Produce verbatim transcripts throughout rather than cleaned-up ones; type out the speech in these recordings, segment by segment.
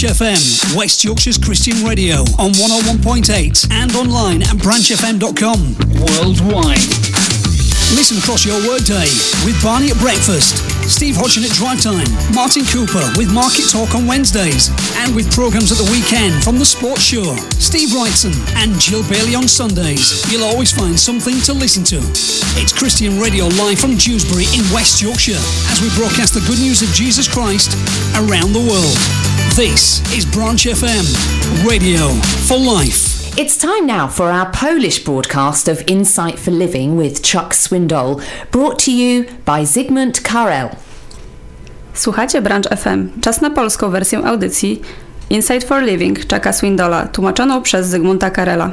F M, West Yorkshire's Christian radio on one oh one point eight and online at branch f m dot com worldwide. Listen across your workday with Barney at breakfast, Steve Hodgson at drive time, Martin Cooper with Market Talk on Wednesdays, and with programmes at the weekend from The Sports Show, Steve Wrightson and Jill Bailey on Sundays. You'll always find something to listen to. It's Christian Radio live from Dewsbury in West Yorkshire as we broadcast the good news of Jesus Christ around the world. This is Branch F M, radio for life. It's time now for our Polish broadcast of Insight for Living with Chuck Swindoll, brought to you by Zygmunt Karel. Słuchacie Branch F M. Czas na polską wersję audycji Insight for Living Chucka Swindolla, tłumaczoną przez Zygmunta Karela.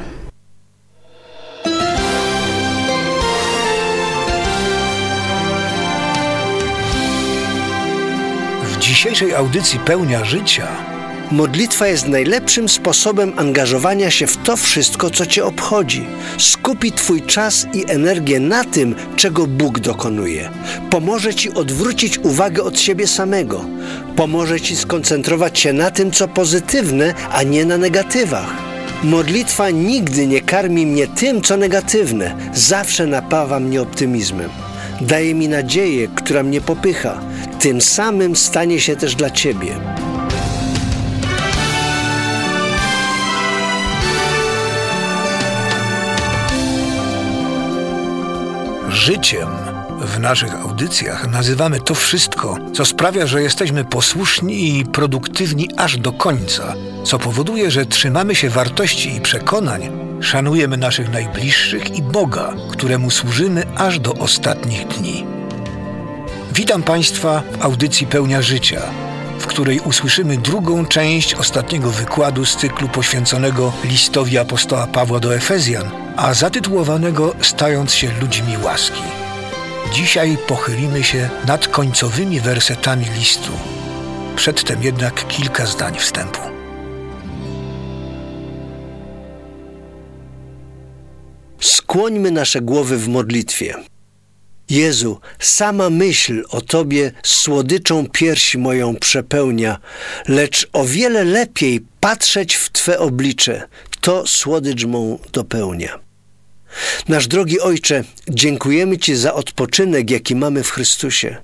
W dzisiejszej audycji Pełnia Życia modlitwa jest najlepszym sposobem angażowania się w to wszystko, co Cię obchodzi. Skupi Twój czas i energię na tym, czego Bóg dokonuje. Pomoże Ci odwrócić uwagę od siebie samego. Pomoże Ci skoncentrować się na tym, co pozytywne, a nie na negatywach. Modlitwa nigdy nie karmi mnie tym, co negatywne. Zawsze napawa mnie optymizmem. Daje mi nadzieję, która mnie popycha. Tym samym stanie się też dla Ciebie. Życiem w naszych audycjach nazywamy to wszystko, co sprawia, że jesteśmy posłuszni i produktywni aż do końca, co powoduje, że trzymamy się wartości i przekonań, szanujemy naszych najbliższych i Boga, któremu służymy aż do ostatnich dni. Witam Państwa w audycji Pełnia Życia, w której usłyszymy drugą część ostatniego wykładu z cyklu poświęconego listowi apostoła Pawła do Efezjan, a zatytułowanego Stając się ludźmi łaski. Dzisiaj pochylimy się nad końcowymi wersetami listu. Przedtem jednak kilka zdań wstępu. Skłońmy nasze głowy w modlitwie. Jezu, sama myśl o Tobie słodyczą piersi moją przepełnia, lecz o wiele lepiej patrzeć w Twe oblicze, to słodycz mą dopełnia. Nasz drogi Ojcze, dziękujemy Ci za odpoczynek, jaki mamy w Chrystusie.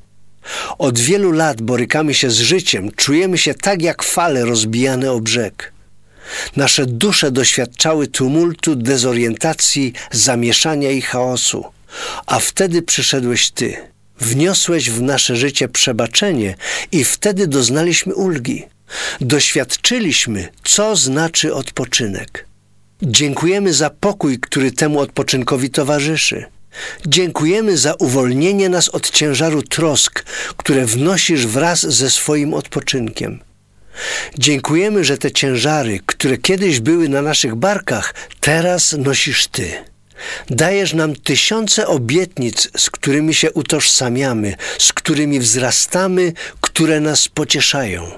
Od wielu lat borykamy się z życiem, czujemy się tak jak fale rozbijane o brzeg. Nasze dusze doświadczały tumultu, dezorientacji, zamieszania i chaosu. A wtedy przyszedłeś Ty, wniosłeś w nasze życie przebaczenie i wtedy doznaliśmy ulgi. Doświadczyliśmy, co znaczy odpoczynek. Dziękujemy za pokój, który temu odpoczynkowi towarzyszy. Dziękujemy za uwolnienie nas od ciężaru trosk, które wnosisz wraz ze swoim odpoczynkiem. Dziękujemy, że te ciężary, które kiedyś były na naszych barkach, teraz nosisz Ty. Dajesz nam tysiące obietnic, z którymi się utożsamiamy, z którymi wzrastamy, które nas pocieszają.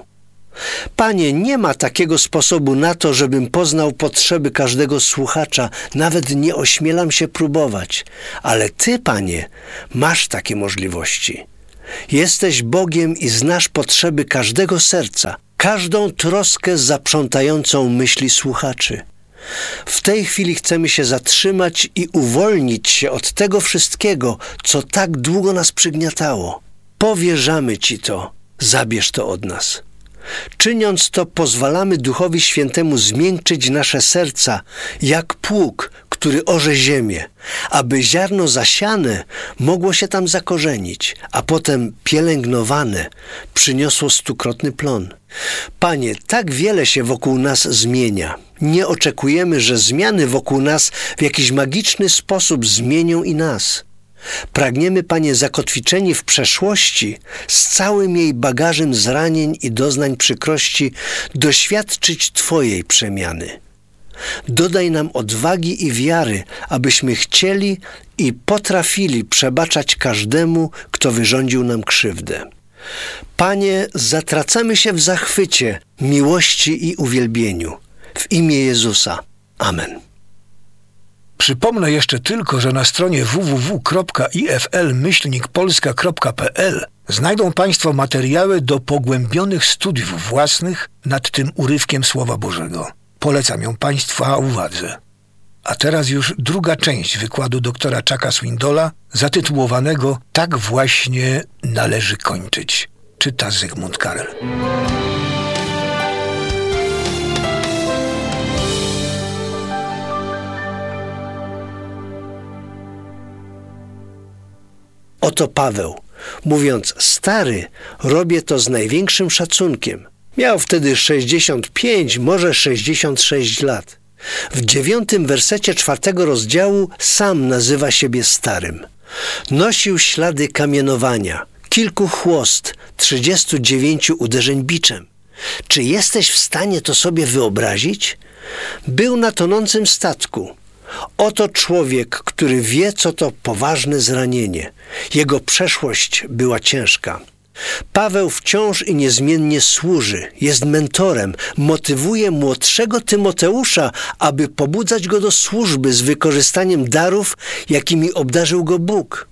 Panie, nie ma takiego sposobu na to, żebym poznał potrzeby każdego słuchacza, nawet nie ośmielam się próbować. Ale Ty, Panie, masz takie możliwości. Jesteś Bogiem i znasz potrzeby każdego serca, każdą troskę zaprzątającą myśli słuchaczy. W tej chwili chcemy się zatrzymać i uwolnić się od tego wszystkiego, co tak długo nas przygniatało. Powierzamy Ci to, zabierz to od nas. Czyniąc to, pozwalamy Duchowi Świętemu zmiękczyć nasze serca, jak pług, który orze ziemię, aby ziarno zasiane mogło się tam zakorzenić, a potem pielęgnowane przyniosło stukrotny plon. Panie, tak wiele się wokół nas zmienia. Nie oczekujemy, że zmiany wokół nas w jakiś magiczny sposób zmienią i nas. Pragniemy, Panie, zakotwiczeni w przeszłości, z całym jej bagażem zranień i doznań przykrości, doświadczyć Twojej przemiany. Dodaj nam odwagi i wiary, abyśmy chcieli i potrafili przebaczać każdemu, kto wyrządził nam krzywdę. Panie, zatracamy się w zachwycie, miłości i uwielbieniu. W imię Jezusa. Amen. Przypomnę jeszcze tylko, że na stronie w w w kropka i f l myślnik polska kropka p l znajdą Państwo materiały do pogłębionych studiów własnych nad tym urywkiem Słowa Bożego. Polecam ją Państwa uwadze. A teraz już druga część wykładu doktora Chucka Swindola, zatytułowanego Tak właśnie należy kończyć. Czyta Zygmunt Karel. Oto Paweł, mówiąc stary, robię to z największym szacunkiem. Miał wtedy sześćdziesiąt pięć, może sześćdziesiąt sześć lat. W dziewiątym wersecie czwartego rozdziału sam nazywa siebie starym. Nosił ślady kamienowania, kilku chłost, trzydziestu dziewięciu uderzeń biczem. Czy jesteś w stanie to sobie wyobrazić? Był na tonącym statku. Oto człowiek, który wie, co to poważne zranienie. Jego przeszłość była ciężka. Paweł wciąż i niezmiennie służy, jest mentorem, motywuje młodszego Tymoteusza, aby pobudzać go do służby z wykorzystaniem darów, jakimi obdarzył go Bóg.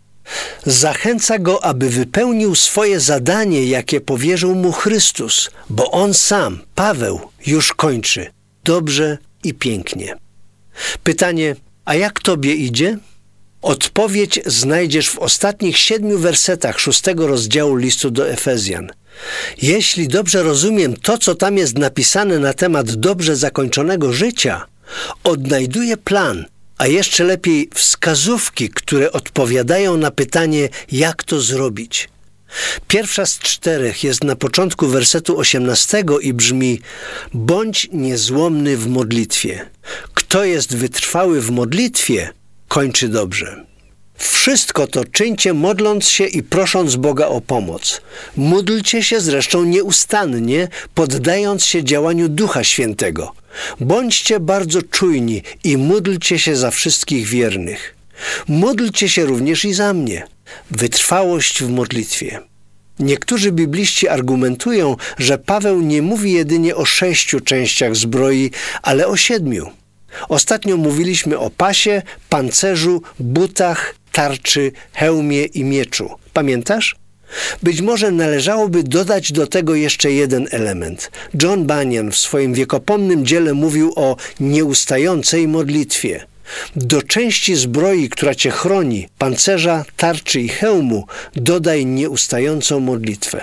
Zachęca go, aby wypełnił swoje zadanie, jakie powierzył mu Chrystus, bo on sam, Paweł, już kończy. Dobrze i pięknie. Pytanie, a jak tobie idzie? Odpowiedź znajdziesz w ostatnich siedmiu wersetach szóstego rozdziału listu do Efezjan. Jeśli dobrze rozumiem to, co tam jest napisane na temat dobrze zakończonego życia, odnajduję plan, a jeszcze lepiej wskazówki, które odpowiadają na pytanie, jak to zrobić. Pierwsza z czterech jest na początku wersetu osiemnastego i brzmi: bądź niezłomny w modlitwie. Kto jest wytrwały w modlitwie, kończy dobrze. Wszystko to czyńcie modląc się i prosząc Boga o pomoc. Módlcie się zresztą nieustannie, poddając się działaniu Ducha Świętego. Bądźcie bardzo czujni i módlcie się za wszystkich wiernych. Módlcie się również i za mnie. Wytrwałość w modlitwie. Niektórzy bibliści argumentują, że Paweł nie mówi jedynie o sześciu częściach zbroi, ale o siedmiu. Ostatnio mówiliśmy o pasie, pancerzu, butach, tarczy, hełmie i mieczu. Pamiętasz? Być może należałoby dodać do tego jeszcze jeden element. John Bunyan w swoim wiekopomnym dziele mówił o nieustającej modlitwie. Do części zbroi, która cię chroni, pancerza, tarczy i hełmu, dodaj nieustającą modlitwę.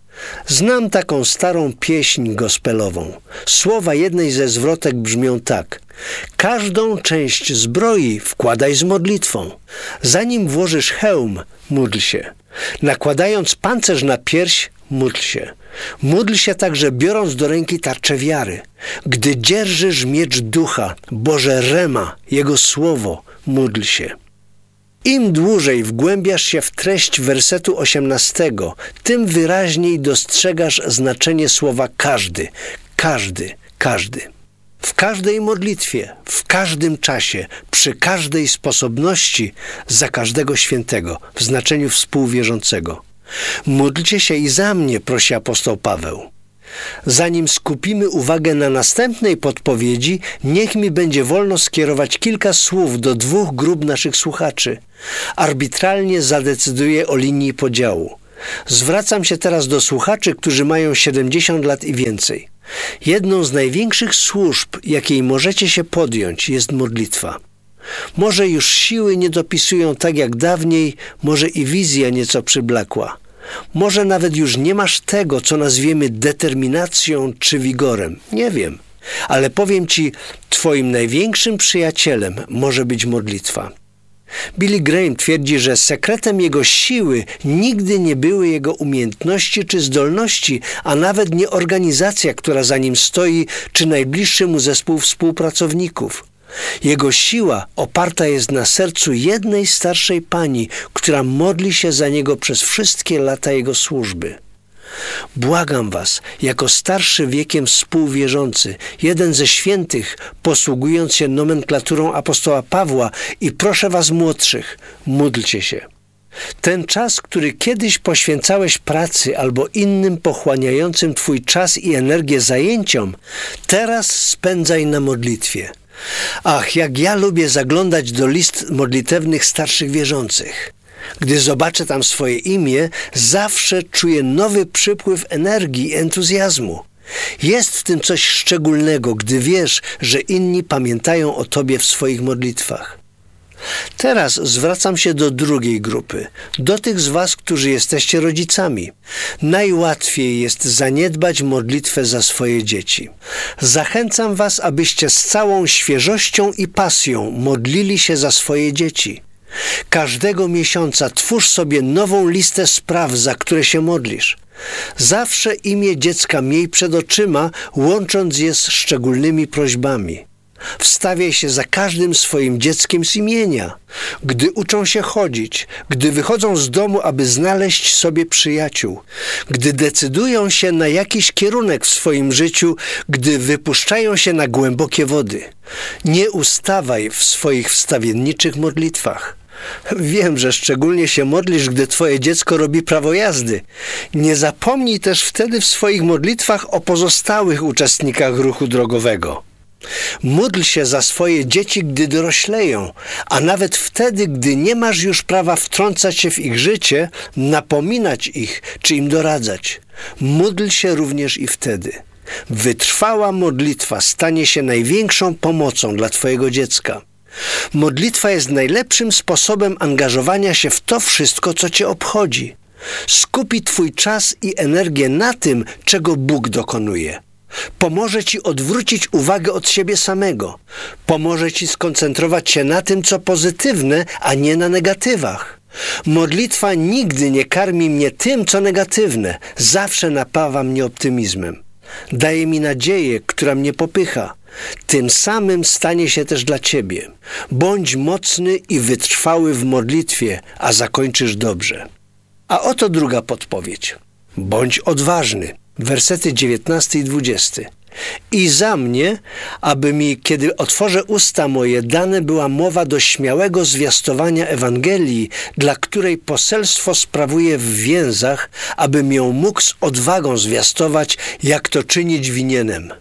Znam taką starą pieśń gospelową. Słowa jednej ze zwrotek brzmią tak: każdą część zbroi wkładaj z modlitwą. Zanim włożysz hełm, módl się. Nakładając pancerz na pierś, módl się. Módl się także biorąc do ręki tarczę wiary. Gdy dzierżysz miecz ducha, Boże Rema, Jego słowo, módl się. Im dłużej wgłębiasz się w treść wersetu osiemnastego, tym wyraźniej dostrzegasz znaczenie słowa każdy, każdy, każdy. W każdej modlitwie, w każdym czasie, przy każdej sposobności, za każdego świętego, w znaczeniu współwierzącego. Módlcie się i za mnie, prosi apostoł Paweł. Zanim skupimy uwagę na następnej podpowiedzi, niech mi będzie wolno skierować kilka słów do dwóch grup naszych słuchaczy. Arbitralnie zadecyduję o linii podziału. Zwracam się teraz do słuchaczy, którzy mają siedemdziesiąt lat i więcej. Jedną z największych służb, jakiej możecie się podjąć, jest modlitwa. Może już siły nie dopisują tak jak dawniej, może i wizja nieco przyblakła. Może nawet już nie masz tego, co nazwiemy determinacją czy wigorem. Nie wiem. Ale powiem ci, twoim największym przyjacielem może być modlitwa. Billy Graham twierdzi, że sekretem jego siły nigdy nie były jego umiejętności czy zdolności, a nawet nie organizacja, która za nim stoi, czy najbliższy mu zespół współpracowników. Jego siła oparta jest na sercu jednej starszej pani, która modli się za niego przez wszystkie lata jego służby. Błagam was, jako starszy wiekiem współwierzący, jeden ze świętych, posługując się nomenklaturą apostoła Pawła, i proszę was młodszych, módlcie się. Ten czas, który kiedyś poświęcałeś pracy albo innym pochłaniającym twój czas i energię zajęciom, teraz spędzaj na modlitwie. Ach, jak ja lubię zaglądać do list modlitewnych starszych wierzących. Gdy zobaczę tam swoje imię, zawsze czuję nowy przypływ energii i entuzjazmu. Jest w tym coś szczególnego, gdy wiesz, że inni pamiętają o Tobie w swoich modlitwach. Teraz zwracam się do drugiej grupy, do tych z Was, którzy jesteście rodzicami. Najłatwiej jest zaniedbać modlitwę za swoje dzieci. Zachęcam Was, abyście z całą świeżością i pasją modlili się za swoje dzieci. Każdego miesiąca twórz sobie nową listę spraw, za które się modlisz. Zawsze imię dziecka miej przed oczyma, łącząc je z szczególnymi prośbami. Wstawiaj się za każdym swoim dzieckiem z imienia. Gdy uczą się chodzić, gdy wychodzą z domu, aby znaleźć sobie przyjaciół, gdy decydują się na jakiś kierunek w swoim życiu, gdy wypuszczają się na głębokie wody. Nie ustawaj w swoich wstawienniczych modlitwach. Wiem, że szczególnie się modlisz, gdy twoje dziecko robi prawo jazdy. Nie zapomnij też wtedy w swoich modlitwach o pozostałych uczestnikach ruchu drogowego. Módl się za swoje dzieci, gdy dorośleją, a nawet wtedy, gdy nie masz już prawa wtrącać się w ich życie, napominać ich czy im doradzać. Módl się również i wtedy. Wytrwała modlitwa stanie się największą pomocą dla twojego dziecka. Modlitwa jest najlepszym sposobem angażowania się w to wszystko, co cię obchodzi. Skupi twój czas i energię na tym, czego Bóg dokonuje. Pomoże ci odwrócić uwagę od siebie samego. Pomoże ci skoncentrować się na tym, co pozytywne, a nie na negatywach. Modlitwa nigdy nie karmi mnie tym, co negatywne. Zawsze napawa mnie optymizmem. Daje mi nadzieję, która mnie popycha. Tym samym stanie się też dla ciebie. Bądź mocny i wytrwały w modlitwie, a zakończysz dobrze. A oto druga podpowiedź. Bądź odważny. Wersety dziewiętnasty i dwudziesty. I za mnie, aby mi, kiedy otworzę usta moje, dane była mowa do śmiałego zwiastowania Ewangelii, dla której poselstwo sprawuję w więzach, abym ją mógł z odwagą zwiastować, jak to czynić winienem.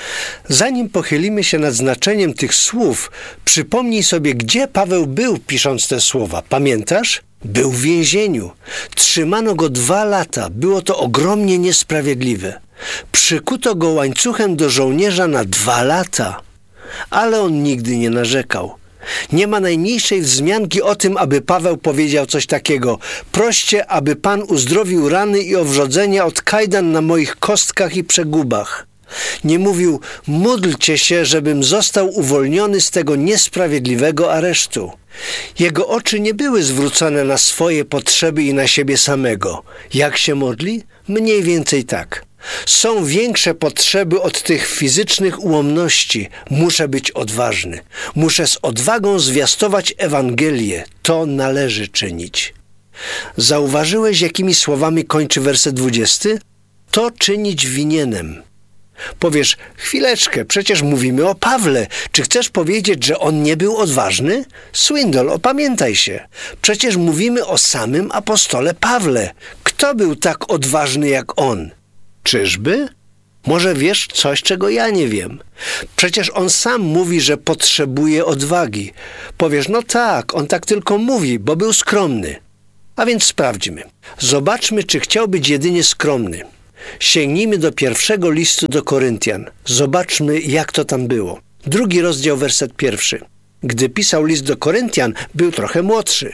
Zanim pochylimy się nad znaczeniem tych słów, przypomnij sobie, gdzie Paweł był, pisząc te słowa. Pamiętasz? Był w więzieniu. Trzymano go dwa lata. Było to ogromnie niesprawiedliwe. Przykuto go łańcuchem do żołnierza na dwa lata. Ale on nigdy nie narzekał. Nie ma najmniejszej wzmianki o tym, aby Paweł powiedział coś takiego. Proście, aby Pan uzdrowił rany i owrzodzenia od kajdan na moich kostkach i przegubach. Nie mówił, módlcie się, żebym został uwolniony z tego niesprawiedliwego aresztu. Jego oczy nie były zwrócone na swoje potrzeby i na siebie samego. Jak się modli? Mniej więcej tak. Są większe potrzeby od tych fizycznych ułomności. Muszę być odważny. Muszę z odwagą zwiastować Ewangelię. To należy czynić. Zauważyłeś, jakimi słowami kończy werset dwudziesty? To czynić winienem. Powiesz, chwileczkę, przecież mówimy o Pawle. Czy chcesz powiedzieć, że on nie był odważny? Swindoll, opamiętaj się. Przecież mówimy o samym apostole Pawle. Kto był tak odważny jak on? Czyżby? Może wiesz coś, czego ja nie wiem. Przecież on sam mówi, że potrzebuje odwagi. Powiesz, no tak, on tak tylko mówi, bo był skromny. A więc sprawdźmy. Zobaczmy, czy chciał być jedynie skromny. Sięgnijmy do pierwszego listu do Koryntian. Zobaczmy, jak to tam było. Drugi rozdział, werset pierwszy. Gdy pisał list do Koryntian, był trochę młodszy.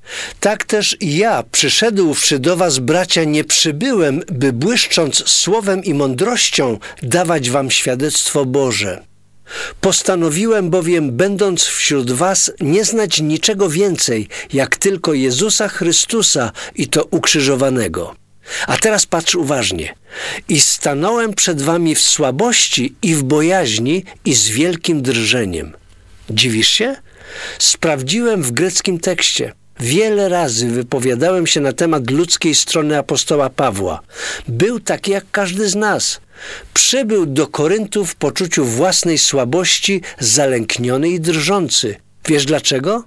Tak też i ja, przyszedłszy do was, bracia, nie przybyłem, by błyszcząc słowem i mądrością dawać wam świadectwo Boże. Postanowiłem bowiem, będąc wśród was, nie znać niczego więcej, jak tylko Jezusa Chrystusa i to ukrzyżowanego. A teraz patrz uważnie. I stanąłem przed wami w słabości i w bojaźni i z wielkim drżeniem. Dziwisz się? Sprawdziłem w greckim tekście. Wiele razy wypowiadałem się na temat ludzkiej strony apostoła Pawła. Był taki jak każdy z nas. Przybył do Koryntu w poczuciu własnej słabości, zalękniony i drżący. Wiesz dlaczego?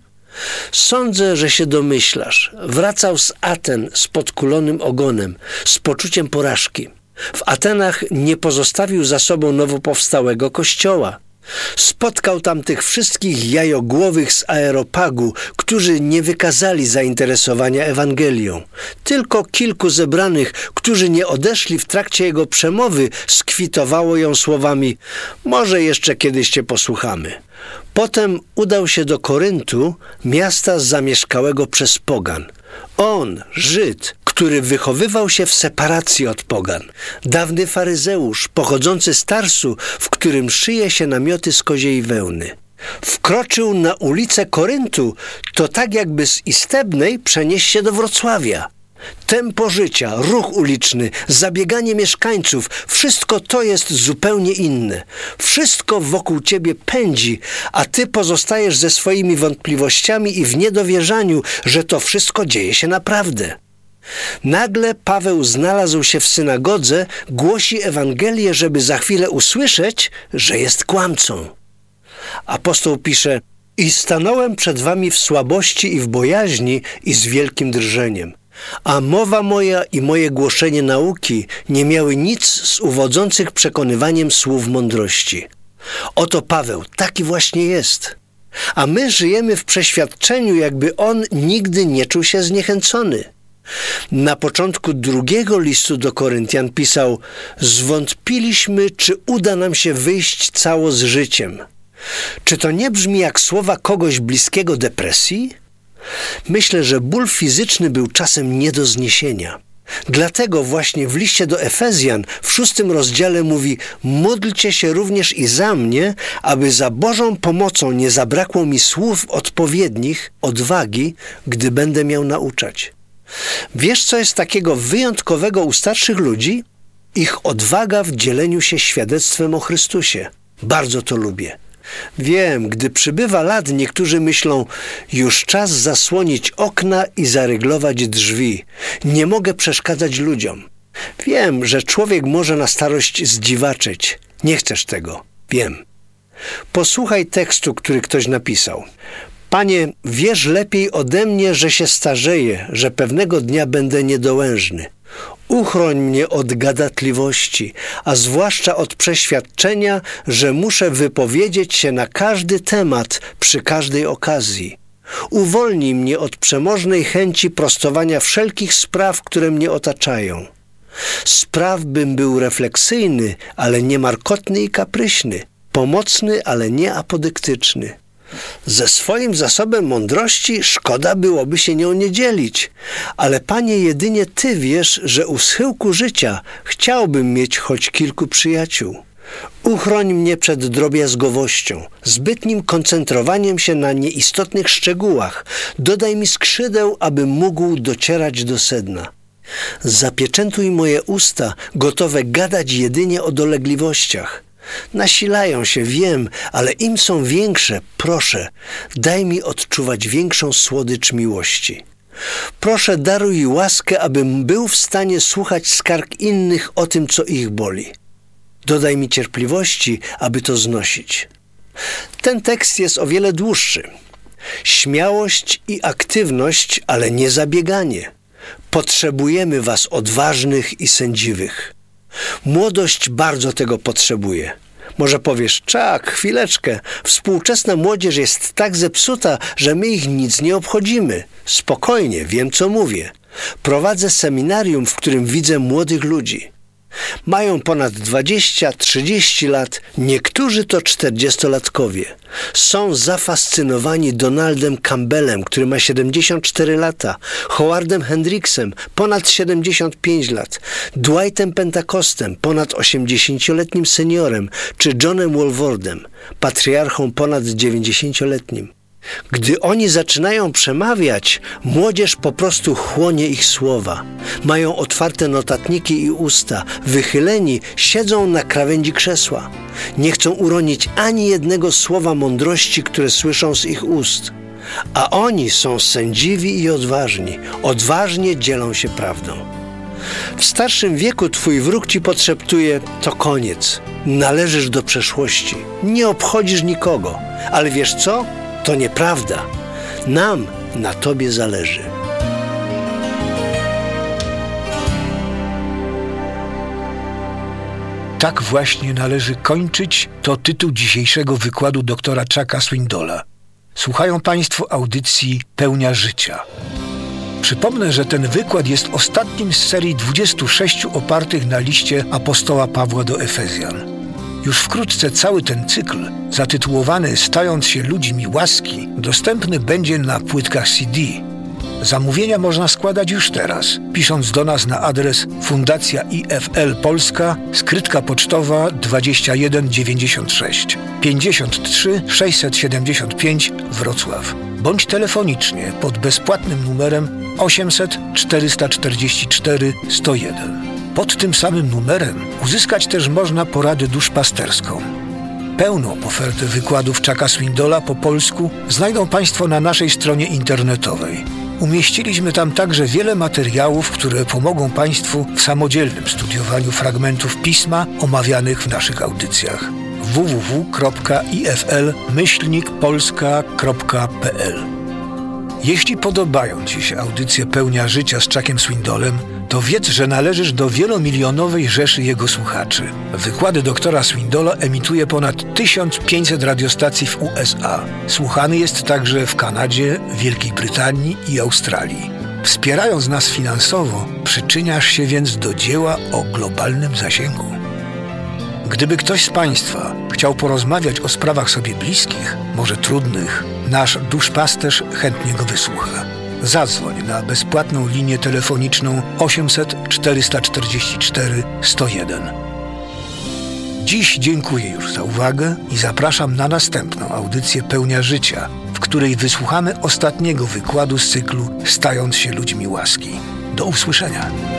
Sądzę, że się domyślasz. Wracał z Aten z podkulonym ogonem, z poczuciem porażki. W Atenach nie pozostawił za sobą nowo powstałego kościoła. Spotkał tam tych wszystkich jajogłowych z Aeropagu, którzy nie wykazali zainteresowania Ewangelią. Tylko kilku zebranych, którzy nie odeszli w trakcie jego przemowy, skwitowało ją słowami: może jeszcze kiedyś cię posłuchamy. Potem udał się do Koryntu, miasta zamieszkałego przez pogan. On, Żyd, który wychowywał się w separacji od pogan. Dawny faryzeusz, pochodzący z Tarsu, w którym szyje się namioty z koziej wełny. Wkroczył na ulicę Koryntu, to tak jakby z Istebnej przenieść się do Wrocławia. Tempo życia, ruch uliczny, zabieganie mieszkańców, wszystko to jest zupełnie inne. Wszystko wokół ciebie pędzi, a ty pozostajesz ze swoimi wątpliwościami i w niedowierzaniu, że to wszystko dzieje się naprawdę. Nagle Paweł znalazł się w synagodze, głosi Ewangelię, żeby za chwilę usłyszeć, że jest kłamcą. Apostoł pisze: i stanąłem przed wami w słabości i w bojaźni i z wielkim drżeniem. A mowa moja i moje głoszenie nauki nie miały nic z uwodzących przekonywaniem słów mądrości. Oto Paweł, taki właśnie jest. A my żyjemy w przeświadczeniu, jakby on nigdy nie czuł się zniechęcony. Na początku drugiego listu do Koryntian pisał: zwątpiliśmy, czy uda nam się wyjść cało z życiem. Czy to nie brzmi jak słowa kogoś bliskiego depresji? Myślę, że ból fizyczny był czasem nie do zniesienia. Dlatego właśnie w liście do Efezjan w szóstym rozdziale mówi: módlcie się również i za mnie, aby za Bożą pomocą nie zabrakło mi słów odpowiednich, odwagi, gdy będę miał nauczać. Wiesz, co jest takiego wyjątkowego u starszych ludzi? Ich odwaga w dzieleniu się świadectwem o Chrystusie. Bardzo to lubię. Wiem, gdy przybywa lat, niektórzy myślą: już czas zasłonić okna i zaryglować drzwi. Nie mogę przeszkadzać ludziom. Wiem, że człowiek może na starość zdziwaczyć. Nie chcesz tego. Wiem. Posłuchaj tekstu, który ktoś napisał. Panie, wiesz lepiej ode mnie, że się starzeję, że pewnego dnia będę niedołężny. Uchroń mnie od gadatliwości, a zwłaszcza od przeświadczenia, że muszę wypowiedzieć się na każdy temat przy każdej okazji. Uwolnij mnie od przemożnej chęci prostowania wszelkich spraw, które mnie otaczają. Spraw, bym był refleksyjny, ale nie markotny i kapryśny, pomocny, ale nie apodyktyczny. Ze swoim zasobem mądrości szkoda byłoby się nią nie dzielić, ale Panie, jedynie Ty wiesz, że u schyłku życia chciałbym mieć choć kilku przyjaciół. Uchroń mnie przed drobiazgowością, zbytnim koncentrowaniem się na nieistotnych szczegółach. Dodaj mi skrzydeł, abym mógł docierać do sedna. Zapieczętuj moje usta, gotowe gadać jedynie o dolegliwościach. Nasilają się, wiem, ale im są większe, proszę, daj mi odczuwać większą słodycz miłości. Proszę, daruj łaskę, abym był w stanie słuchać skarg innych o tym, co ich boli. Dodaj mi cierpliwości, aby to znosić. Ten tekst jest o wiele dłuższy. Śmiałość i aktywność, ale nie zabieganie. Potrzebujemy was odważnych i sędziwych. Młodość bardzo tego potrzebuje. Może powiesz: czak, chwileczkę, współczesna młodzież jest tak zepsuta, że my ich nic nie obchodzimy. Spokojnie, wiem, co mówię. Prowadzę seminarium, w którym widzę młodych ludzi. Mają ponad dwadzieścia trzydzieści lat, niektórzy to czterdziestolatkowie. Są zafascynowani Donaldem Campbellem, który ma siedemdziesiąt cztery lata, Howardem Hendricksem, ponad siedemdziesiąt pięć lat, Dwightem Pentakostem, ponad osiemdziesięcioletnim seniorem, czy Johnem Walfordem, patriarchą ponad dziewięćdziesięcioletnim. Gdy oni zaczynają przemawiać, młodzież po prostu chłonie ich słowa. Mają otwarte notatniki i usta, wychyleni, siedzą na krawędzi krzesła. Nie chcą uronić ani jednego słowa mądrości, które słyszą z ich ust. A oni są sędziwi i odważni, odważnie dzielą się prawdą. W starszym wieku twój wróg ci podszeptuje: to koniec, należysz do przeszłości, nie obchodzisz nikogo. Ale wiesz co? To nieprawda. Nam na tobie zależy. tak właśnie należy kończyć, to tytuł dzisiejszego wykładu doktora Chucka Swindola. Słuchają Państwo audycji Pełnia Życia. Przypomnę, że ten wykład jest ostatnim z serii dwudziestu sześciu opartych na liście apostoła Pawła do Efezjan. Już wkrótce cały ten cykl, zatytułowany Stając się ludźmi łaski, dostępny będzie na płytkach C D. Zamówienia można składać już teraz, pisząc do nas na adres Fundacja I F L Polska, skrytka pocztowa dwadzieścia jeden dziewięćdziesiąt sześć pięćdziesiąt trzy sześćset siedemdziesiąt pięć Wrocław, bądź telefonicznie pod bezpłatnym numerem osiemset czterysta czterdzieści cztery sto jeden. Pod tym samym numerem uzyskać też można poradę duszpasterską. Pełną ofertę wykładów Chucka Swindola po polsku znajdą Państwo na naszej stronie internetowej. Umieściliśmy tam także wiele materiałów, które pomogą Państwu w samodzielnym studiowaniu fragmentów pisma omawianych w naszych audycjach. w w w kropka i f l myślnik polska kropka p l. Jeśli podobają Ci się audycje Pełnia Życia z Chuckiem Swindolem, to wiedz, że należysz do wielomilionowej rzeszy jego słuchaczy. Wykłady doktora Swindola emituje ponad tysiąc pięćset radiostacji w U S A. Słuchany jest także w Kanadzie, Wielkiej Brytanii i Australii. Wspierając nas finansowo, przyczyniasz się więc do dzieła o globalnym zasięgu. Gdyby ktoś z Państwa chciał porozmawiać o sprawach sobie bliskich, może trudnych, nasz duszpasterz chętnie go wysłucha. Zadzwoń na bezpłatną linię telefoniczną osiemset czterysta czterdzieści cztery sto jeden. Dziś dziękuję już za uwagę i zapraszam na następną audycję Pełnia Życia, w której wysłuchamy ostatniego wykładu z cyklu Stając się ludźmi łaski. Do usłyszenia.